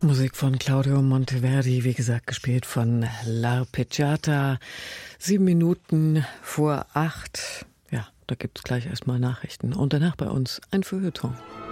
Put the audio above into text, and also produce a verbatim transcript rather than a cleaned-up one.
Musik von Claudio Monteverdi, wie gesagt, gespielt von L'Arpeggiata. Sieben Minuten vor acht. Ja, da gibt's gleich erstmal Nachrichten. Und danach bei uns ein Feuilleton.